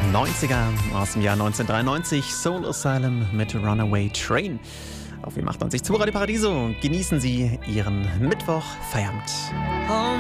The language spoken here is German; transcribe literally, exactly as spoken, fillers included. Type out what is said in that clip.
neunziger aus dem Jahr neunzehnhundertdreiundneunzig. Soul Asylum mit Runaway Train. Auf W achtundneunzig zu Radio Paradiso genießen Sie Ihren Mittwoch Feierabend.